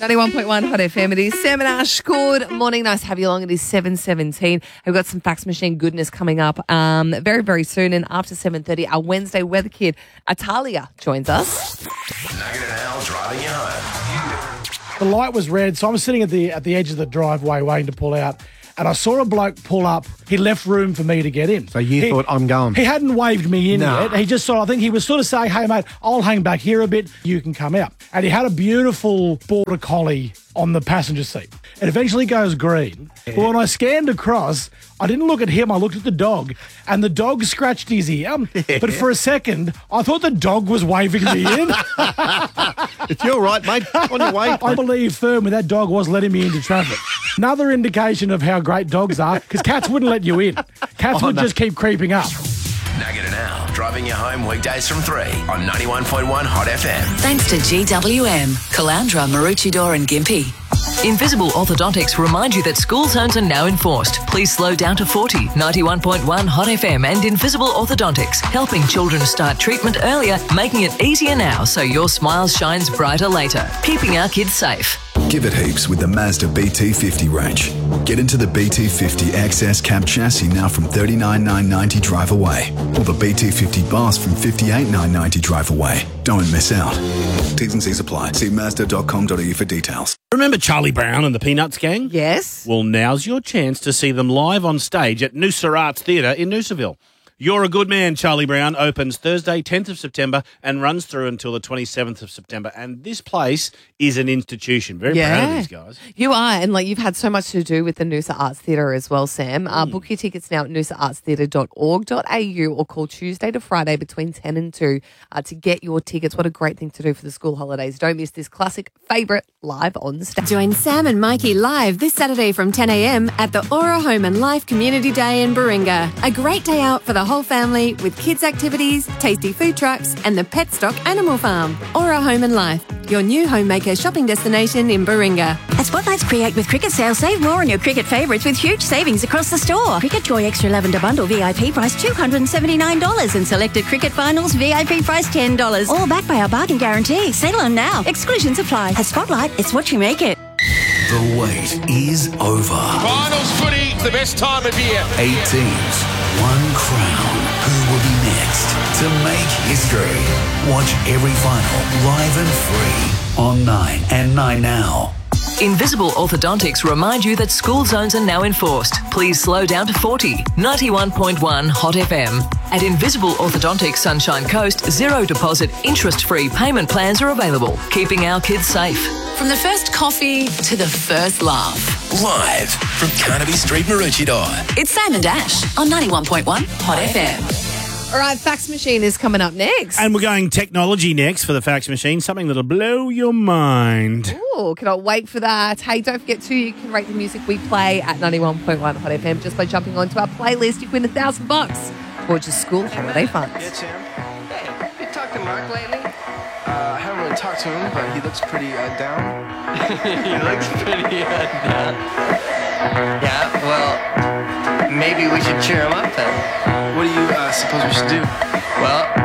91.1 Hot FM. It is Sam and Ash. Good morning. Nice to have you along. It is 7:17. We've got some fax machine goodness coming up very, very soon. And after 7:30, our Wednesday weather kid, Atalia, joins us. Nugget and Al driving you home. The light was red, so I was sitting at the edge of the driveway waiting to pull out, and I saw a bloke pull up. He left room for me to get in. So you thought, I'm going. He hadn't waved me in No. yet. He just I think he was sort of saying, hey, mate, I'll hang back here a bit. You can come out. And he had a beautiful border collie on the passenger seat. It eventually goes green. Yeah. But when I scanned across, I didn't look at him. I looked at the dog, and the dog scratched his ear. Yeah. But for a second, I thought the dog was waving me in. It's your right, mate. On your way. I believe firmly that dog was letting me into traffic. Another indication of how great dogs are, because cats wouldn't let you in. Cats would just keep creeping up. Nugget and Al driving you home weekdays from 3 on 91.1 Hot FM. Thanks to GWM, Calandra, Maroochydore and Gympie. Invisible Orthodontics remind you that school zones are now enforced. Please slow down to 40. 91.1 Hot FM and Invisible Orthodontics, helping children start treatment earlier, making it easier now so your smile shines brighter later. Keeping our kids safe. Give it heaps with the Mazda BT50 range. Get into the BT50 XS cab chassis now from $39,990 drive away, or the BT50 Boss from $58,990 drive away. Don't miss out. T's and C's apply. See Mazda.com.au for details. Remember Charlie Brown and the Peanuts Gang? Yes. Well, now's your chance to see them live on stage at Noosa Arts Theatre in Noosaville. You're a Good Man, Charlie Brown opens Thursday, 10th of September and runs through until the 27th of September. And this place is an institution. Very proud of these guys. You are, and you've had so much to do with the Noosa Arts Theatre as well, Sam. Book your tickets now at noosaartstheatre.org.au or call Tuesday to Friday between 10 and 2 to get your tickets. What a great thing to do for the school holidays. Don't miss this classic favourite live on stage. Join Sam and Mikey live this Saturday from 10 a.m. at the Aura Home and Life Community Day in Baringa. A great day out for the whole family with kids' activities, tasty food trucks and the Petstock Animal Farm. Aura Home and Life, your new homemaker shopping destination in Baringa. At Spotlights Create with Cricket Sales, save more on your cricket favourites with huge savings across the store. Cricket Joy Extra Lavender Bundle VIP price $279 and selected Cricket Finals VIP price $10. All backed by our bargain guarantee. Settle on now. Exclusions apply. At Spotlight, it's what you make it. The wait is over. Finals footy, the best time of year. 8 teams, one crown. Who will be next to make history? Watch every final live and free on 9 and 9 Now. Invisible Orthodontics remind you that school zones are now enforced. Please slow down to 40. 91.1 Hot FM. At Invisible Orthodontics Sunshine Coast, zero deposit, interest-free payment plans are available, keeping our kids safe. From the first coffee to the first laugh. Live from Carnaby Street, Maroochydore. It's Sam and Ash on 91.1 Hot FM. All right, fax machine is coming up next. And we're going technology next for the fax machine, something that'll blow your mind. Ooh, cannot wait for that. Hey, don't forget too, you can rate the music we play at 91.1 Hot FM just by jumping onto our playlist. You can win $1,000 for just school holiday funds. Yeah, Sam. Hey, you talked to Mark lately? I haven't really talked to him, but he looks pretty down. He looks pretty down. Yeah, well, maybe we should cheer him up then. What do you suppose we should do? Well,